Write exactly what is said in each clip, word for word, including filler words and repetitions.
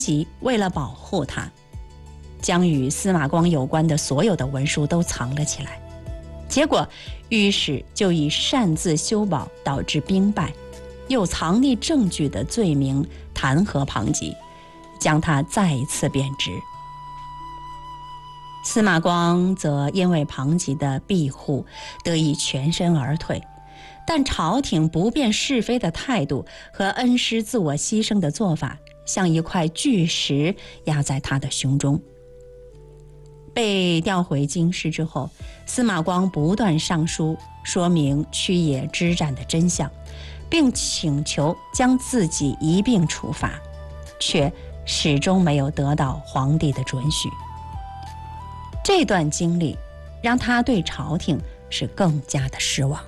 吉为了保护他，将与司马光有关的所有的文书都藏了起来，结果御史就以擅自修保导致兵败，又藏匿证据的罪名弹劾庞吉，将他再一次贬职。司马光则因为庞吉的庇护得以全身而退，但朝廷不辨是非的态度和恩师自我牺牲的做法，像一块巨石压在他的胸中。被调回京师之后，司马光不断上书说明曲野之战的真相，并请求将自己一并处罚，却始终没有得到皇帝的准许。这段经历让他对朝廷是更加的失望。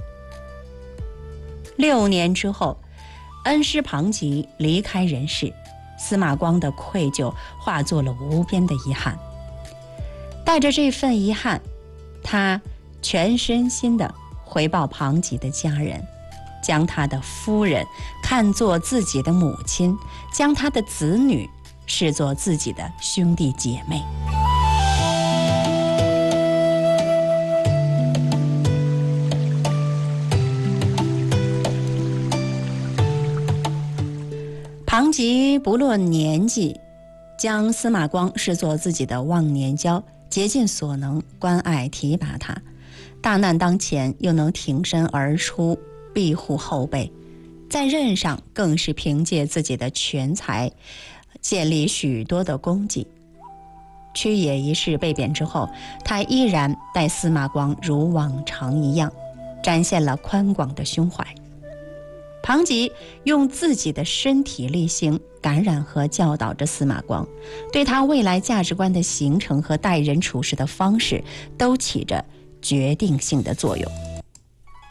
六年之后，恩师庞吉离开人世，司马光的愧疚化作了无边的遗憾。带着这份遗憾，他全身心地回报庞吉的家人，将他的夫人看作自己的母亲，将他的子女视作自己的兄弟姐妹。庞吉不论年纪，将司马光视作自己的忘年交，竭尽所能关爱提拔他，大难当前又能挺身而出庇护后辈，在任上更是凭借自己的全才建立许多的功绩。曲野一事被贬之后，他依然待司马光如往常一样，展现了宽广的胸怀。庞吉用自己的身体力行感染和教导着司马光，对他未来价值观的形成和待人处事的方式都起着决定性的作用。